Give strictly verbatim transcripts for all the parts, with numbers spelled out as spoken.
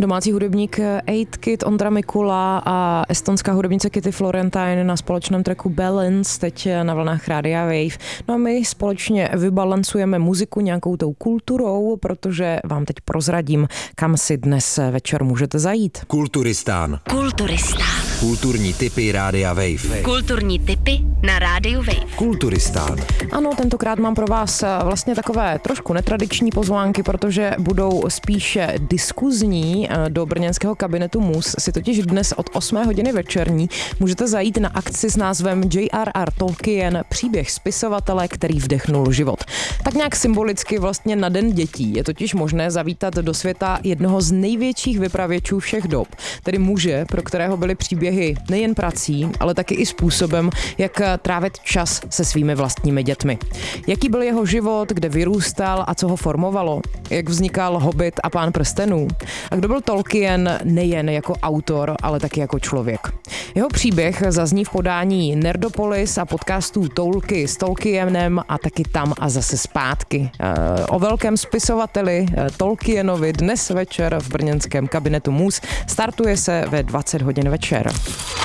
Domácí hudebník Eight Kid Ondra Mikula a estonská hudebnice Kitty Florentine na společném tracku Balance, teď na vlnách Rádia Wave. No a my společně vybalancujeme muziku nějakou tou kulturou, protože vám teď prozradím, kam si dnes večer můžete zajít. Kulturistán. Kulturistán. Kulturní tipy Rádia Wave. Kulturní tipy na Rádiu Wave. Kulturistán. Ano, tentokrát mám pro vás vlastně takové trošku netradiční pozvánky, protože budou spíše diskuzní. Do brněnského kabinetu Mus si totiž dnes od osmé hodiny večerní můžete zajít na akci s názvem J R R Tolkien, příběh spisovatele, který vdechnul život. Tak nějak symbolicky vlastně na Den dětí je totiž možné zavítat do světa jednoho z největších vypravěčů všech dob, tedy muže, pro kterého byly příběhy nejen prací, ale taky i způsobem, jak trávit čas se svými vlastními dětmi. Jaký byl jeho život, kde vyrůstal a co ho formovalo? Jak vznikal Hobbit a Pán prstenů? A kdo byl Tolkien nejen jako autor, ale taky jako člověk? Jeho příběh zazní v podání Nerdopolis a podcastů Toulky s Tolkienem a taky Tam a zase zpátky. O velkém spisovateli Tolkienovi dnes večer v brněnském kabinetu Mus startuje se ve dvacet hodin večer.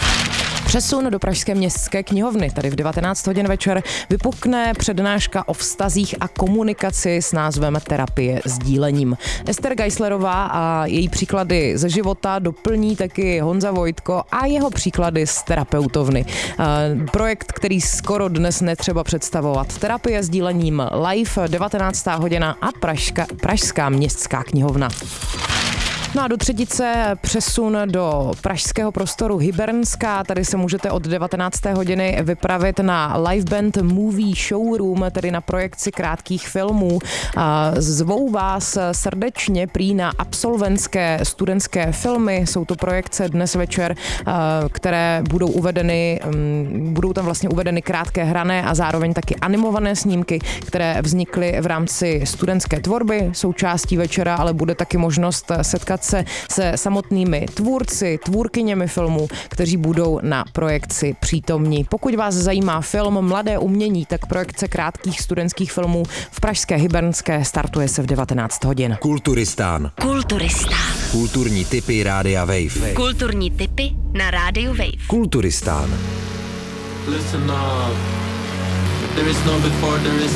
Přesun do Pražské městské knihovny. Tady v devatenáct hodin večer vypukne přednáška o vztazích a komunikaci s názvem Terapie sdílením. Ester Geislerová a její příklady ze života doplní taky Honza Vojtko a jeho příklady z terapeutovny. Projekt, který skoro dnes netřeba představovat. Terapie sdílením live, devatenáctá hodina a Pražská, Pražská městská knihovna. No a do třetice přesun do pražského prostoru Hybernská. Tady se můžete od devatenácté hodiny vypravit na live band Movie Showroom, tedy na projekci krátkých filmů. Zvou vás srdečně prý na absolventské studentské filmy. Jsou to projekce dnes večer, které budou uvedeny, budou tam vlastně uvedeny krátké hrané a zároveň taky animované snímky, které vznikly v rámci studentské tvorby. Součástí večera ale bude taky možnost setkat se se samotnými tvůrci, tvůrkyněmi filmů, kteří budou na projekci přítomní. Pokud vás zajímá film Mladé umění, tak projekce krátkých studentských filmů v pražské Hybernské startuje se v devatenáct hodin. Kulturistán. Kulturistán. Kulturní tipy Rádia Wave. Kulturní tipy na Rádiu Wave. Kulturistán. Listen up. There is no before, there is